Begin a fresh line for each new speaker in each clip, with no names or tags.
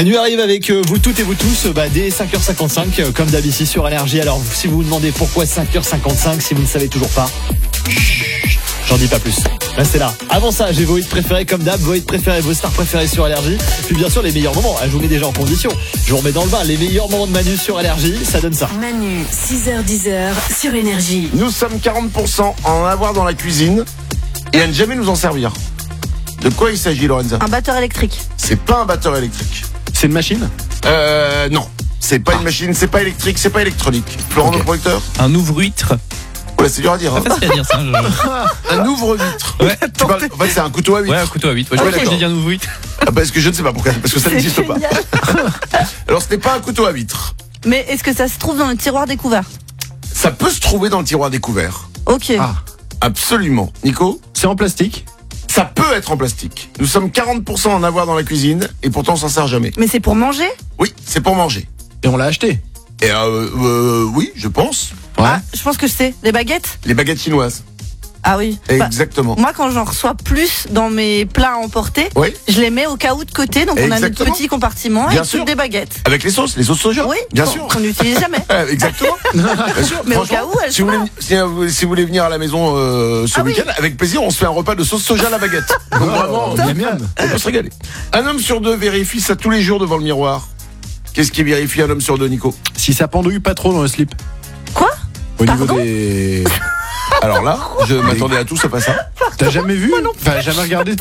Manu arrive avec vous toutes et vous tous dès 5h55 comme d'hab ici sur Énergie. Alors si vous vous demandez pourquoi 5h55, si vous ne savez toujours pas, j'en dis pas plus. Restez là. Avant ça, j'ai vos hits préférés comme d'hab, vos hits préférés, vos stars préférées sur Énergie. Puis bien sûr les meilleurs moments, je vous mets déjà en condition. Je vous remets dans le bain les meilleurs moments de Manu sur Énergie, ça donne ça.
Manu, 6h-10h sur Énergie.
Nous sommes 40% à en avoir dans la cuisine et à ne jamais nous en servir. De quoi il s'agit, Lorenza?
Un batteur électrique.
C'est pas un batteur électrique.
C'est une machine?
Non. C'est pas une machine, c'est pas électrique, c'est pas électronique. Florent,
Ok.
le producteur?
Un ouvre-huître.
Ouais, c'est dur à dire.
Pas facile à dire ça.
Un ouvre-vitre.
Ouais.
Tu parles- En fait, c'est un couteau à huître.
Ouais, un couteau à 8. Ouais,
Ouais,
je
d'accord.
j'ai dit un ouvre-huître.
Parce que je ne sais pas pourquoi. Parce que ça
C'est
n'existe pas.
génial.
Alors, ce n'est pas un couteau à huître.
Mais est-ce que ça se trouve dans le tiroir découvert?
Ça peut se trouver dans le tiroir découvert.
Ok.
Ah.
Absolument. Nico?
C'est en plastique?
Ça peut être en plastique. Nous sommes 40% à en avoir dans la cuisine et pourtant on s'en sert jamais.
Mais c'est pour manger?
Oui, c'est pour manger.
Et on l'a acheté?
Et oui, je pense.
Ouais.
Ah, je pense que je sais. Les baguettes?
Les baguettes chinoises.
Ah oui.
Exactement.
Moi, quand j'en reçois plus dans mes plats à emporter,
Oui.
je les mets au cas où de côté. Donc, on a notre
Exactement.
petit compartiment
Bien
avec
sûr.
toutes des baguettes.
Avec les sauces soja.
Oui.
Bien
qu'on-
sûr.
Qu'on n'utilise jamais.
Exactement. Bien sûr.
Mais au
Franchement,
cas où, elles
si vous,
sont
voulez, si vous voulez venir à la maison ce
Ah oui.
week-end, avec plaisir, on se fait un repas de sauce soja à la baguette. Donc vraiment, on peut se régaler. Un homme sur deux vérifie ça tous les jours devant le miroir. Qu'est-ce qui vérifie un homme sur deux, Nico?
Si ça pendouille pas trop dans le slip.
Quoi?
Au niveau
Pardon
des...
Alors là, je m'attendais à tout sauf à ça.
T'as jamais vu? Enfin, jamais regardé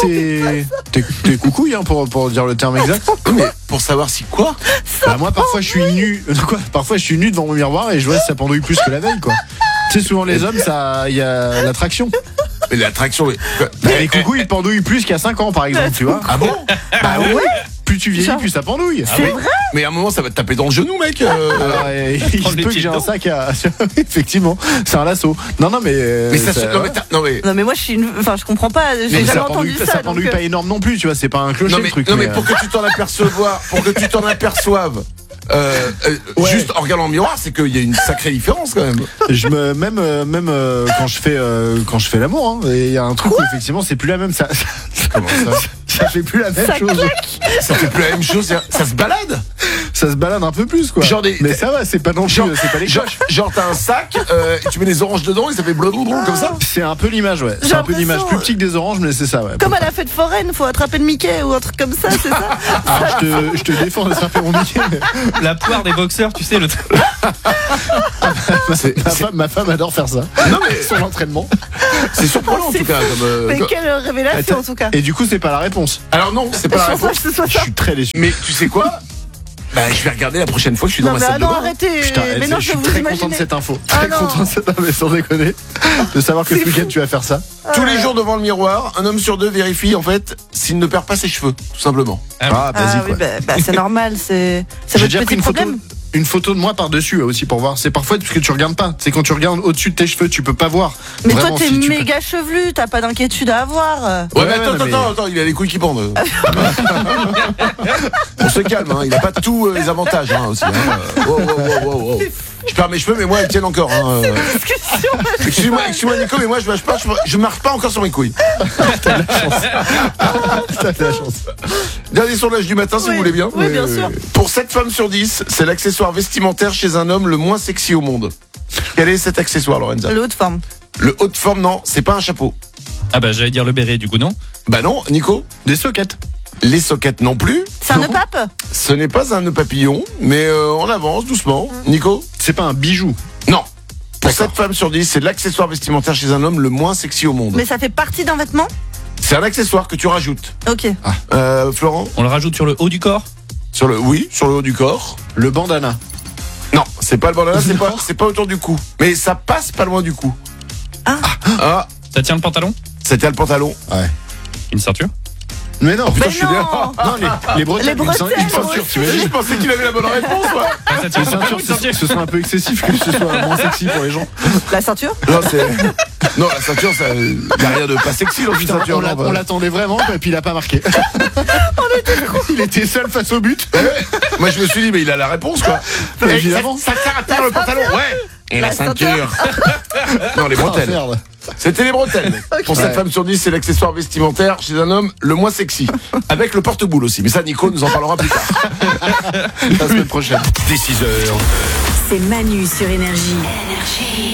tes coucouilles, pour dire le terme exact?
Oui, mais pour savoir si quoi?
Moi, parfois, je suis nu. Parfois, je suis nu devant mon miroir et je vois si ça pendouille plus que la veille, quoi. Tu sais, souvent, les hommes, il y a l'attraction.
Mais l'attraction, oui.
Les coucouilles, ils pendouillent plus qu'à 5 ans, par exemple, tu vois.
Ah bon?
Bah oui. Plus tu vieillis,
Genre-
plus ça pendouille.
C'est vrai?
Mais à un moment, ça va te taper dans le genou, mec.
Alors, il
Prendre
se
les
peut que
pieds
j'ai un
dedans.
sac à... Effectivement, c'est un lasso. Non, mais...
Mais ça se. Non, mais non, mais.
Non, mais moi, je comprends pas. J'ai
Mais
jamais
ça
entendu
pendouille,
ça.
ça pendouille
donc,
pas énorme non plus, tu vois, c'est pas un clocher
Non, mais,
le truc.
non, mais pour que tu t'en aperçoives,
Ouais.
juste en regardant le miroir, c'est qu'il y a une sacrée différence quand même.
Même quand je fais l'amour, il y a un truc où effectivement c'est plus la même, ça
Comment ça?
ça fait plus la même
Ça
chose.
Ça fait plus la même chose, ça se balade.
Ça se balade un peu plus, quoi.
Genre
Mais ça va, c'est pas non plus,
Genre,
c'est pas les
genre,
cloches.
genre, t'as un sac, et tu mets des oranges dedans et ça fait blablabla comme ça.
C'est un peu l'image, ouais. C'est
J'ai
un peu l'image,
l'impression-
plus petit que des oranges, mais c'est ça, ouais.
Comme à la fête foraine, faut attraper le Mickey ou un truc comme ça, c'est ça?
Alors, je te défends d'attraper mon Mickey.
La poire des boxeurs, tu sais, le truc.
Ma femme adore faire ça.
Non, mais
Son entraînement.
c'est surprenant en tout cas.
Mais
Comme,
quelle révélation, en tout cas.
Et du coup, c'est pas la réponse.
alors non, c'est pas la
Je pense pas
réponse.
que ce soit
Je
ça.
suis très déçu.
Mais tu sais quoi? Bah, je vais regarder la prochaine fois que je suis dans
Non,
ma
mais
salle de
non,
bain.
arrêtez.
Putain,
Mais non,
je suis
vous
très content de
imaginez.
cette info.
Ah
Très
non.
content de cette info, mais sans déconner. De savoir que ce
C'est
week-end
fou.
tu vas faire ça.
Tous les jours devant le miroir, un homme sur deux vérifie en fait s'il ne perd pas ses cheveux, tout simplement.
Ah,
Ah
vas-y,
oui,
quoi.
c'est normal, c'est
J'ai
votre
déjà
petit
pris
problème.
une photo de moi par-dessus aussi pour voir. C'est parfois parce que tu regardes pas. C'est quand tu regardes au-dessus de tes cheveux, tu peux pas voir.
Mais
Vraiment,
toi, t'es
si tu
méga chevelu, t'as pas d'inquiétude à avoir.
Ouais,
Ouais,
mais attends,
non, mais-
attends, il a les couilles qui pendent. On se calme, il a pas tous les avantages aussi. Wow. Je perds mes cheveux, mais moi, elles tiennent encore.
Discussion.
Excuse-moi, Nico, mais moi, je marche pas encore sur mes couilles.
T'as de la chance.
Dernier sondage du matin, si
Oui.
vous voulez bien.
Oui, bien sûr.
Pour 7 femmes sur 10, c'est l'accessoire vestimentaire chez un homme le moins sexy au monde. Quel est cet accessoire, Lorenza?
Le haut de forme.
Le haut de forme, non, c'est pas un chapeau.
Ah bah j'allais dire le béret, du coup non.
Bah non, Nico.
Des sockets.
Les sockets non plus.
C'est un nœud pape?
Ce n'est pas un nœud papillon, mais on avance doucement. Nico?
C'est pas un bijou.
Non. Pour 7 femmes sur 10, c'est l'accessoire vestimentaire chez un homme le moins sexy au monde.
Mais ça fait partie d'un vêtement?
C'est un accessoire que tu rajoutes.
Ok.
Florent?
On le rajoute sur le haut du corps.
Sur le haut du corps.
Le bandana.
Non, c'est pas le bandana, c'est pas autour du cou. Mais ça passe pas loin du cou. Ah,
Ça tient le pantalon.
c'était le pantalon.
Ouais.
Une ceinture.
Mais non.
Putain,
Mais
je suis
non.
bien.
Non, les bretelles.
Les bretelles,
une ceinture,
aussi.
t'imagines?
Je pensais qu'il avait la bonne réponse, moi.
Ah, ça tient
Les ceintures, ce serait un peu excessif que ce soit moins sexy pour les gens.
La ceinture?
Non, non, la ceinture, ça, y a rien de pas sexy dans une ceinture.
On l'attendait vraiment, et puis il a pas marqué. Il était seul face au but.
Ouais. Moi, je me suis dit, mais il a la réponse, quoi.
Évidemment.
Ça sert à terre le pantalon. Ouais. Et la ceinture. Non, les
Ah,
bretelles.
merde.
C'était les bretelles. Pour 7
Ouais.
femmes sur 10, c'est l'accessoire vestimentaire chez un homme le moins sexy. Avec le porte-boule aussi. Mais ça, Nico nous en parlera plus tard. La semaine prochaine.
Dès 6h,
C'est Manu sur Énergie.